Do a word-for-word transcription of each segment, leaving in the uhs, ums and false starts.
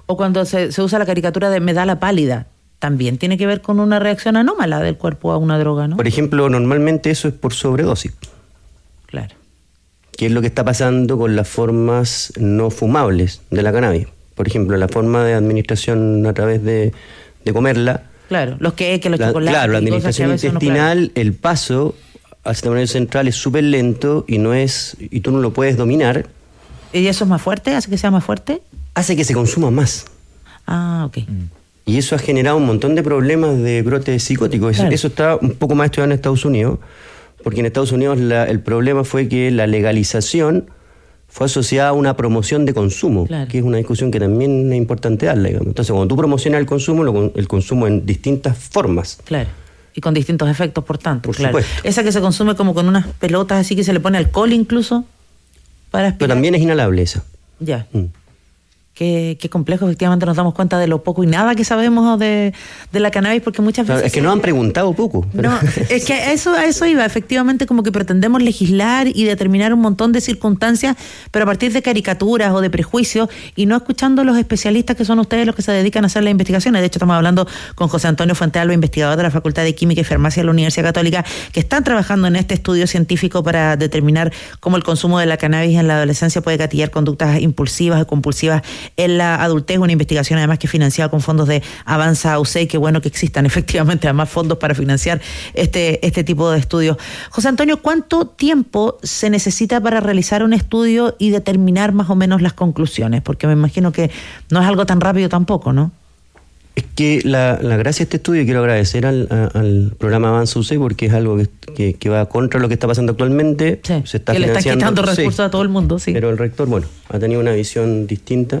O cuando se, se usa la caricatura de me da la pálida, también tiene que ver con una reacción anómala del cuerpo a una droga, ¿no? Por ejemplo, normalmente eso es por sobredosis. Claro. ¿Qué es lo que está pasando con las formas no fumables de la cannabis? Por ejemplo, la forma de administración a través de, de comerla. Claro, los que, que los la, chocolates. Claro, la administración intestinal, no, claro. El paso al sistema nervioso central es súper lento y no es y tú no lo puedes dominar. ¿Y eso es más fuerte? ¿Hace que sea más fuerte? Hace que se consuma más. Ah, ok. Mm. Y eso ha generado un montón de problemas de brotes psicóticos. Claro. Eso está un poco más estudiado en Estados Unidos, porque en Estados Unidos la, el problema fue que la legalización fue asociada a una promoción de consumo, claro. Que es una discusión que también es importante darle, digamos. Entonces, cuando tú promocionas el consumo, lo, el consumo en distintas formas. Claro. Y con distintos efectos, por tanto. Por claro. supuesto. Esa que se consume como con unas pelotas así que se le pone alcohol incluso para aspirar. Pero también es inhalable esa. Ya. Mm. Qué, qué complejo, efectivamente nos damos cuenta de lo poco y nada que sabemos de, de la cannabis, porque muchas veces... Claro, es que nos han preguntado poco. Pero... No, es que a eso, a eso iba, efectivamente, como que pretendemos legislar y determinar un montón de circunstancias, pero a partir de caricaturas o de prejuicios, y no escuchando a los especialistas que son ustedes los que se dedican a hacer las investigaciones. De hecho, estamos hablando con José Antonio Fuentealba, investigador de la Facultad de Química y Farmacia de la Universidad Católica, que están trabajando en este estudio científico para determinar cómo el consumo de la cannabis en la adolescencia puede gatillar conductas impulsivas o compulsivas en la adultez, una investigación además que es financiada con fondos de Avanza U C E, que bueno que existan efectivamente además fondos para financiar este, este tipo de estudios. José Antonio, ¿cuánto tiempo se necesita para realizar un estudio y determinar más o menos las conclusiones? Porque me imagino que no es algo tan rápido tampoco, ¿no? Es que la, la gracia de este estudio, y quiero agradecer al, a, al programa Avanza U C E, porque es algo que, que, que va contra lo que está pasando actualmente. Sí, se está que le están quitando recursos sí, a todo el mundo, sí. Pero el rector, bueno, ha tenido una visión distinta.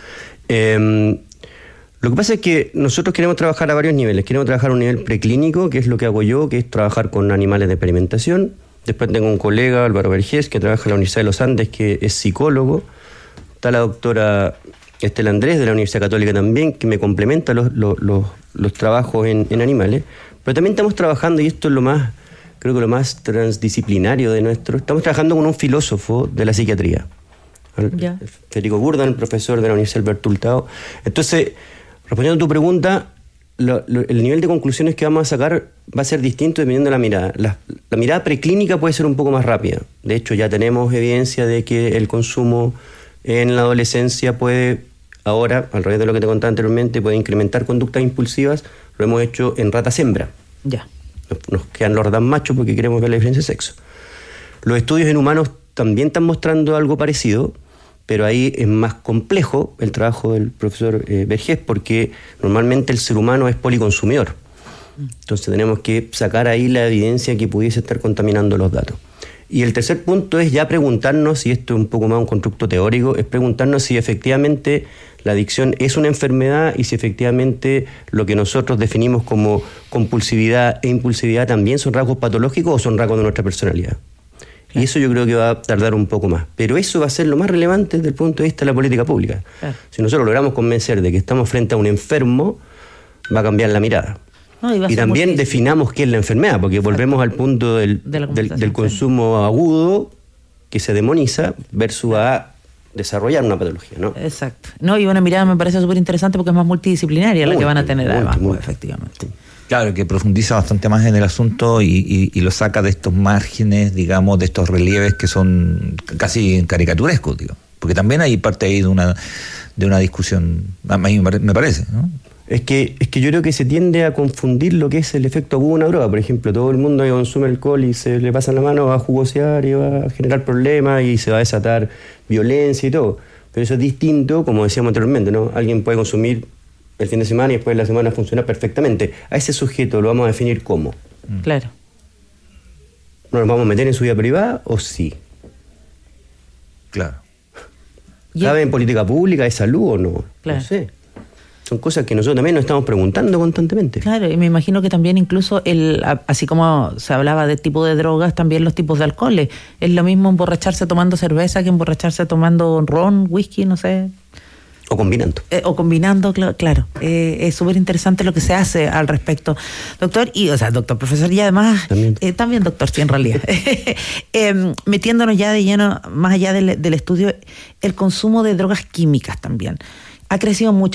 Eh, lo que pasa es que nosotros queremos trabajar a varios niveles. Queremos trabajar a un nivel preclínico, que es lo que hago yo, que es trabajar con animales de experimentación. Después tengo un colega, Álvaro Vergés, que trabaja en la Universidad de los Andes, que es psicólogo. Está la doctora Estela Andrés, de la Universidad Católica también, que me complementa los, los, los, los trabajos en, en animales. Pero también estamos trabajando, y esto es lo más, creo que lo más transdisciplinario de nuestro, estamos trabajando con un filósofo de la psiquiatría. Ya. Federico Burdan, profesor de la Universidad Alberto Hurtado. Entonces, respondiendo a tu pregunta, lo, lo, el nivel de conclusiones que vamos a sacar va a ser distinto dependiendo de la mirada. La, la mirada preclínica puede ser un poco más rápida. De hecho, ya tenemos evidencia de que el consumo en la adolescencia puede, ahora, al revés de lo que te contaba anteriormente, puede incrementar conductas impulsivas. Lo hemos hecho en ratas hembra. Ya. Nos, nos quedan los ratas machos porque queremos ver la diferencia de sexo. Los estudios en humanos también están mostrando algo parecido, pero ahí es más complejo el trabajo del profesor eh, Vergés, porque normalmente el ser humano es policonsumidor. Entonces tenemos que sacar ahí la evidencia que pudiese estar contaminando los datos. Y el tercer punto es ya preguntarnos, y esto es un poco más un constructo teórico, es preguntarnos si efectivamente la adicción es una enfermedad y si efectivamente lo que nosotros definimos como compulsividad e impulsividad también son rasgos patológicos o son rasgos de nuestra personalidad. Y eso yo creo que va a tardar un poco más. Pero eso va a ser lo más relevante desde el punto de vista de la política pública. Claro. Si nosotros logramos convencer de que estamos frente a un enfermo, va a cambiar la mirada. No, y y también muy... definamos qué es la enfermedad, porque Exacto. volvemos al punto del, de del, del consumo sí. agudo, que se demoniza, versus a desarrollar una patología, ¿no? Exacto. No, y una mirada me parece súper interesante porque es más multidisciplinaria muy, la que van a tener muy, además, muy, pues, efectivamente. Sí. Claro, que profundiza bastante más en el asunto y, y, y lo saca de estos márgenes, digamos, de estos relieves que son casi caricaturescos, digo. Porque también hay parte ahí de una de una discusión, a mí me parece, ¿no? Es que, es que yo creo que se tiende a confundir lo que es el efecto agudo de una droga. Por ejemplo, todo el mundo que consume alcohol y se le pasa en la mano va a jugosear y va a generar problemas y se va a desatar violencia y todo. Pero eso es distinto, como decíamos anteriormente, ¿no? Alguien puede consumir el fin de semana y después de la semana funciona perfectamente. A ese sujeto lo vamos a definir ¿cómo? Claro. ¿No nos vamos a meter en su vida privada o sí? Claro. ¿Cabe en política pública de salud o no? Claro. No sé. Son cosas que nosotros también nos estamos preguntando constantemente. Claro, y me imagino que también incluso, el así como se hablaba de tipo de drogas, también los tipos de alcoholes. Es lo mismo emborracharse tomando cerveza que emborracharse tomando ron, whisky, no sé... O combinando. Eh, o combinando, claro. claro. Eh, es súper interesante lo que se hace al respecto. Doctor, y, o sea, doctor, profesor, y además, también, eh, también doctor, sí, en realidad. eh, metiéndonos ya de lleno, más allá del, del estudio, el consumo de drogas químicas también. Ha crecido mucho.